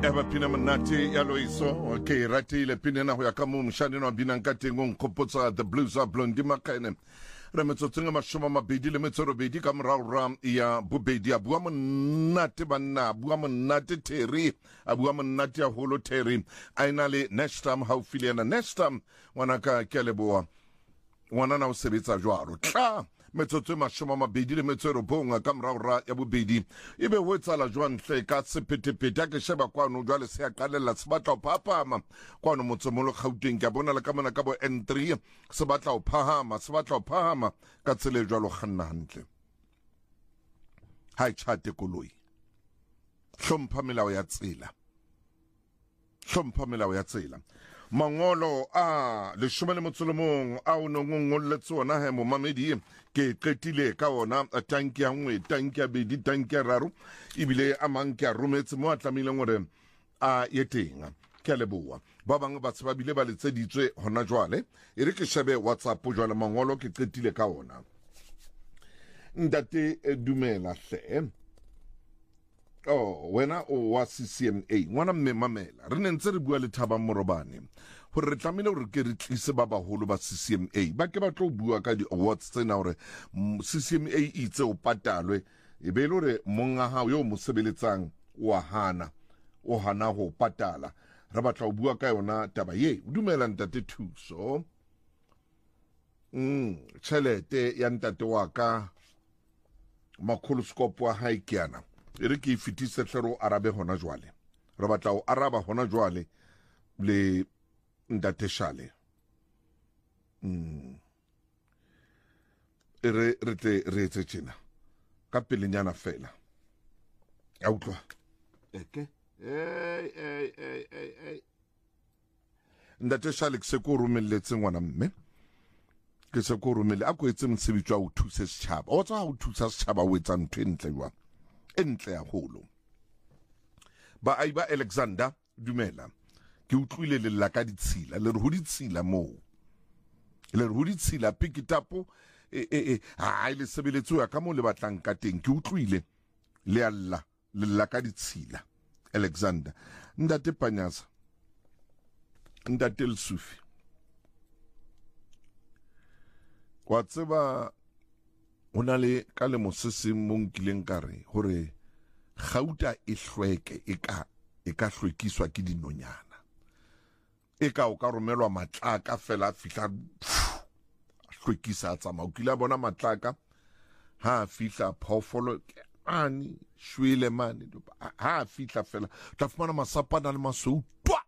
Eba pina manati ya loiso ke rati le pina na ho ya ka mo mshane no binang ka teng o nkgopotsa the blues of Blondie Makene re metsotsenga mashoma mabedi le metsorobedi ka morao ram ya bobedi a bua monate banna bua monate Terry a bua monate ya holo Terry a ina le Nestam haufiliana Nestam wana ka keleboa wana na o sebetsa jwalo tla metsotso mashoma mabedi le metsorobonga ka morao ra ya bobedi ebe ho etsala jwang hle ka sephetepete ke sheba kwano jwale se ya qalela se batla o phahama kwano motsomolo Gauteng ke bona le ka mona ka bo N3 se batla o phahama ka tsele jwalo khanna hantle ha chate koloi hlompha melao ya tsela mangolo a le shumele motsolomong a o nongongoletse tsona he mo mamedi ke qetile ka ona tanki ya nngwe tanki ya bedi tanki ya raro ibile a manke a rometse mo atlamile ngore a yetenga ke leboa ba bang ba tseba bile ba letseditswe hona jwale e re ke shebe WhatsApp jwale mangolo ke qetile ka ona ndate dumela hle wena o wa CCMA ngwana mme mamela re nentse re bua le Thaba Morobane hore re tlamile hore ke re tlise ba baholo ba CCMA ba ke ba tlo bua ka di awards tsena hore CCMA itse o patalwe e be le hore monga hao yo mo sebeletsang o hana ho patala re batla o bua ka yona taba ye dumela ntate Thuso tšhelete ya ntate wa ka makholoskopo wa hae ke yana e re ke fitise tlero arabe hona jwale re batla o araba hona jwale le ntate Shale re etse tjena ka pelenyana fela a utlwa eke ntate Shale ke se ko romelletse ngwana mme ke se ko romelle a ko etse mosebetsi wa o thusa setjhaba o tsa o thusa setjhaba o etsa ntwe ntle jwa entle ya holo ba aiba Alexander dumela ke utlwile le la ka ditshila le re ho ditshila mo le re ho ditshila pick it up ha ile sebeletso ya ka mo le batlang ka teng ke utlwile le alla le la ka ditshila Alexander ndate Panyasa ndate Lesufi wa tseba ona le ka le mosese monkileng kare hore Gauta e hlweke e ka hlwekiswa ke dinonyana e ka o ka romelwa matlaka fela fihla hlwekisa tsamaya o kila bona matlaka ha fihla phoofolo ani shwele mane ha fihla fela tla fumana masapana le masou twa